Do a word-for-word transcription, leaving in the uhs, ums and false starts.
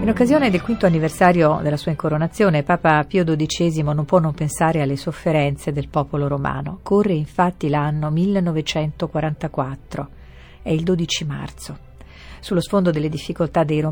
In occasione del quinto anniversario della sua incoronazione, Papa Pio dodicesimo non può non pensare alle sofferenze del popolo romano. Corre infatti l'anno millenovecentoquarantaquattro, è il dodici marzo. Sullo sfondo delle difficoltà dei